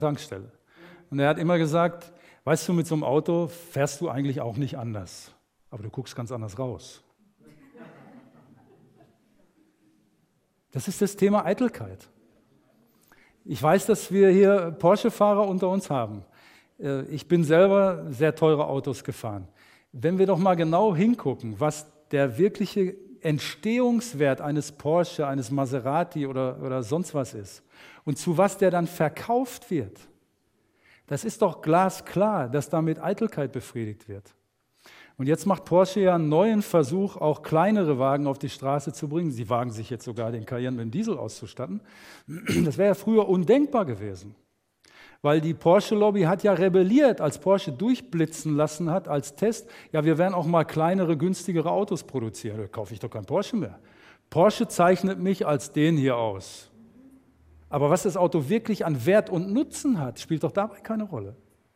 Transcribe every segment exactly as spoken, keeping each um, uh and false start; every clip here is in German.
Tankstelle. Und er hat immer gesagt, weißt du, mit so einem Auto fährst du eigentlich auch nicht anders, aber du guckst ganz anders raus. Das ist das Thema Eitelkeit. Ich weiß, dass wir hier Porsche-Fahrer unter uns haben. Ich bin selber sehr teure Autos gefahren. Wenn wir doch mal genau hingucken, was der wirkliche Entstehungswert eines Porsche, eines Maserati oder, oder sonst was ist und zu was der dann verkauft wird, das ist doch glasklar, dass damit Eitelkeit befriedigt wird. Und jetzt macht Porsche ja einen neuen Versuch, auch kleinere Wagen auf die Straße zu bringen. Sie wagen sich jetzt sogar, den Cayenne mit dem Diesel auszustatten. Das wäre ja früher undenkbar gewesen. Weil die Porsche-Lobby hat ja rebelliert, als Porsche durchblitzen lassen hat als Test. Ja, wir werden auch mal kleinere, günstigere Autos produzieren. Da kaufe ich doch kein Porsche mehr. Porsche zeichnet mich als den hier aus. Aber was das Auto wirklich an Wert und Nutzen hat, spielt doch dabei keine Rolle.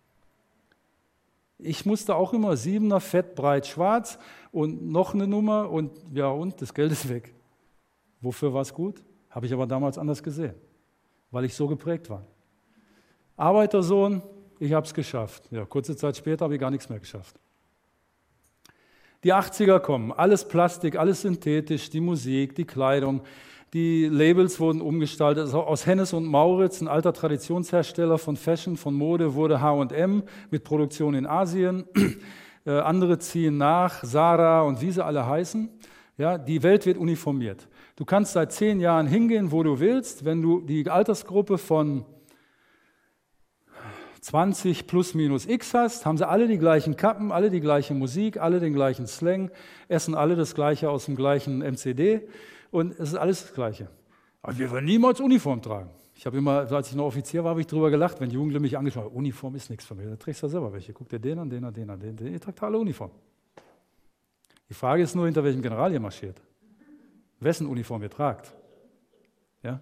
Ich musste auch immer Siebener, fett, breit, schwarz und noch eine Nummer und ja und, das Geld ist weg. Wofür war es gut? Habe ich aber damals anders gesehen, weil ich so geprägt war. Arbeitersohn, ich habe es geschafft. Ja, kurze Zeit später habe ich gar nichts mehr geschafft. Die achtziger kommen, alles Plastik, alles synthetisch, die Musik, die Kleidung, die Labels wurden umgestaltet. Also aus Hennes und Mauritz, ein alter Traditionshersteller von Fashion, von Mode, wurde H und M mit Produktion in Asien. äh, andere ziehen nach, Zara und wie sie alle heißen. Ja, die Welt wird uniformiert. Du kannst seit zehn Jahren hingehen, wo du willst, wenn du die Altersgruppe von zwanzig plus minus x hast, haben sie alle die gleichen Kappen, alle die gleiche Musik, alle den gleichen Slang, essen alle das Gleiche aus dem gleichen M C D und es ist alles das Gleiche. Aber wir werden niemals Uniform tragen. Ich habe immer, als ich noch Offizier war, habe ich drüber gelacht, wenn Jugendliche mich angeschaut haben, Uniform ist nichts für mich, da trägst du selber welche. Guck dir den an, den an, den an, den, den, ihr tragt alle Uniform. Die Frage ist nur, hinter welchem General ihr marschiert. Wessen Uniform ihr tragt. Ja?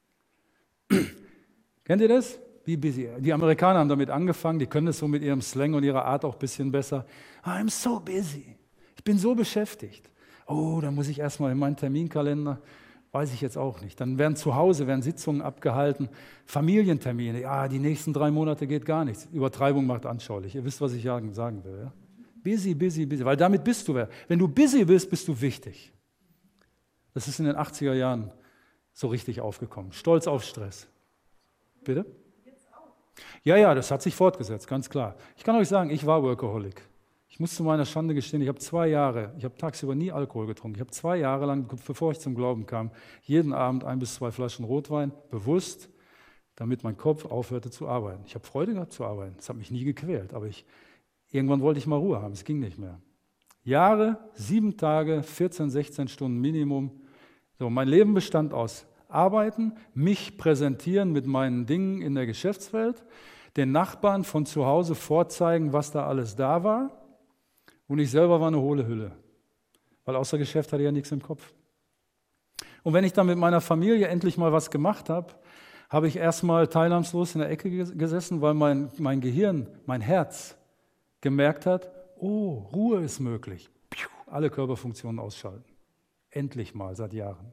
Kennt ihr das? Be busy. Die Amerikaner haben damit angefangen, die können es so mit ihrem Slang und ihrer Art auch ein bisschen besser. I'm so busy. Ich bin so beschäftigt. Oh, dann muss ich erstmal in meinen Terminkalender, weiß ich jetzt auch nicht. Dann werden zu Hause werden Sitzungen abgehalten, Familientermine. Ja, die nächsten drei Monate geht gar nichts. Übertreibung macht anschaulich. Ihr wisst, was ich sagen will. Ja? Busy, busy, busy. Weil damit bist du wer. Wenn du busy bist, bist du wichtig. Das ist in den achtziger Jahren so richtig aufgekommen. Stolz auf Stress. Bitte? Ja, ja, das hat sich fortgesetzt, ganz klar. Ich kann euch sagen, ich war Workaholic. Ich muss zu meiner Schande gestehen, ich habe zwei Jahre, ich habe tagsüber nie Alkohol getrunken. Ich habe zwei Jahre lang, bevor ich zum Glauben kam, jeden Abend ein bis zwei Flaschen Rotwein, bewusst, damit mein Kopf aufhörte zu arbeiten. Ich habe Freude gehabt zu arbeiten. Das hat mich nie gequält, aber ich, irgendwann wollte ich mal Ruhe haben. Es ging nicht mehr. Jahre, sieben Tage, vierzehn, sechzehn Stunden Minimum. So, mein Leben bestand aus Arbeiten, mich präsentieren mit meinen Dingen in der Geschäftswelt, den Nachbarn von zu Hause vorzeigen, was da alles da war. Und ich selber war eine hohle Hülle, weil außer Geschäft hatte ich ja nichts im Kopf. Und wenn ich dann mit meiner Familie endlich mal was gemacht habe, habe ich erstmal teilnahmslos in der Ecke gesessen, weil mein, mein Gehirn, mein Herz gemerkt hat, oh, Ruhe ist möglich. Piu, alle Körperfunktionen ausschalten. Endlich mal, seit Jahren.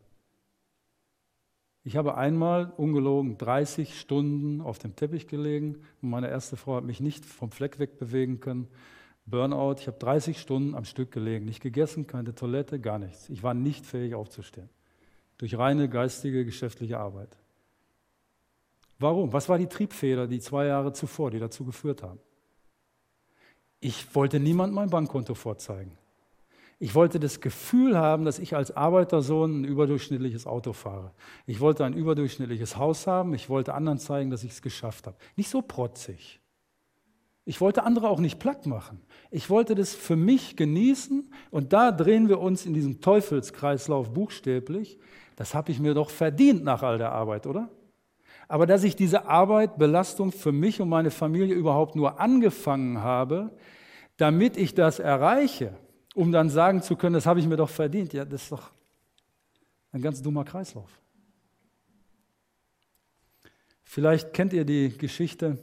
Ich habe einmal, ungelogen, dreißig Stunden auf dem Teppich gelegen und meine erste Frau hat mich nicht vom Fleck weg bewegen können. Burnout, ich habe dreißig Stunden am Stück gelegen, nicht gegessen, keine Toilette, gar nichts. Ich war nicht fähig aufzustehen. Durch reine geistige, geschäftliche Arbeit. Warum? Was war die Triebfeder, die zwei Jahre zuvor, die dazu geführt haben? Ich wollte niemandem mein Bankkonto vorzeigen. Ich wollte das Gefühl haben, dass ich als Arbeitersohn ein überdurchschnittliches Auto fahre. Ich wollte ein überdurchschnittliches Haus haben. Ich wollte anderen zeigen, dass ich es geschafft habe. Nicht so protzig. Ich wollte andere auch nicht platt machen. Ich wollte das für mich genießen und da drehen wir uns in diesem Teufelskreislauf buchstäblich. Das habe ich mir doch verdient nach all der Arbeit, oder? Aber dass ich diese Arbeit, Belastung für mich und meine Familie überhaupt nur angefangen habe, damit ich das erreiche, um dann sagen zu können, das habe ich mir doch verdient. Ja, das ist doch ein ganz dummer Kreislauf. Vielleicht kennt ihr die Geschichte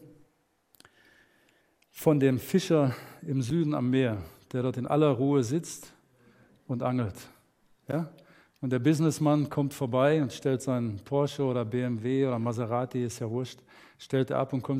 von dem Fischer im Süden am Meer, der dort in aller Ruhe sitzt und angelt. Ja? Und der Businessmann kommt vorbei und stellt seinen Porsche oder B M W oder Maserati, ist ja wurscht, stellte ab und kommt